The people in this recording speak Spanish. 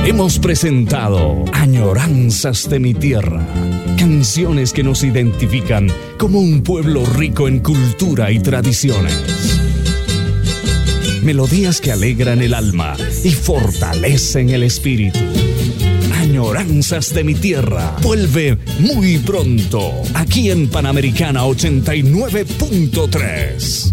Hemos presentado Añoranzas de mi tierra, canciones que nos identifican como un pueblo rico en cultura y tradiciones. Melodías que alegran el alma y fortalecen el espíritu. Añoranzas de mi tierra vuelve muy pronto aquí en Panamericana 89.3.